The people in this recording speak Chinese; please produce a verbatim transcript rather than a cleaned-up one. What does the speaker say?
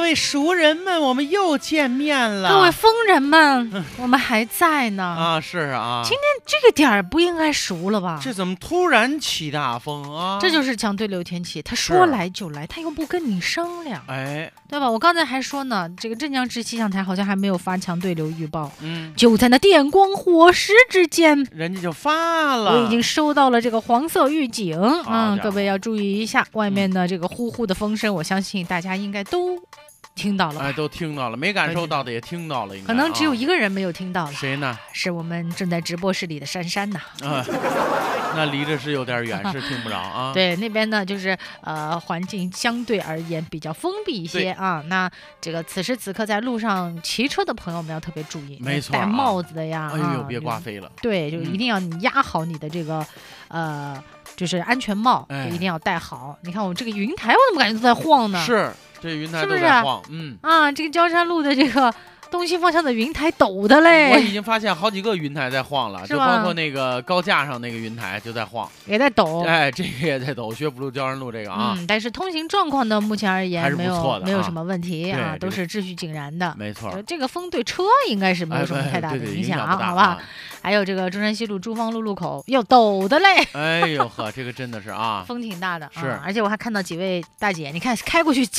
位熟人们，我们又见面了。 各位疯人们，我们还在呢。 啊，是啊， 今天这个点儿不应该熟了吧？ 这怎么突然起大风啊？ 这就是强对流天气，他说来就来，他又不跟你商量， 哎， 对吧？我刚才还说呢，这个镇江市气象台好像还没有发强对流预报， 嗯， 就在那电光火石之间， 人家就发了。 我已经收到了这个黄色预警啊、 嗯， 各位要注意一下，外面的这个呼呼的风声，我相信大家应该都听到了吧？ 哎，都听到了，没感受到的也听到了，应该可能只有啊一个人没有听到了。 谁呢？ 是我们正在直播室里的珊珊呐。 啊，那离着是有点远，是听不着啊。 对，那边呢就是呃环境相对而言比较封闭一些啊。那这个此时此刻在路上骑车的朋友们要特别注意， 没错、啊， 戴帽子的呀， 哎呦， 啊、 别刮飞了。 对，就一定要你压好你的这个、嗯、呃。就是安全帽， 哎、 一定要戴好。你看我这个云台，我怎么感觉都在晃呢？ 是，这云台都是在晃， 是嗯啊，这个焦山路的这个东西方向的云台抖的嘞。 我已经发现好几个云台在晃了， 是吧？ 就包括那个高架上那个云台就在晃， 也在抖。 哎，这个也在抖，学府路焦山路这个啊， 嗯，但是通行状况呢，目前而言还是没有不错的、啊， 没有什么问题啊， 对都是秩序井然的。 没错， 这个风对车应该是没有什么太大的影响啊， 哎、对对对好吧？还有这个中山西路珠芳路路口又抖的嘞。 哎呦呵，这个真的是啊， 风挺大的， 是、 啊，而且我还看到几位大姐，你看开过去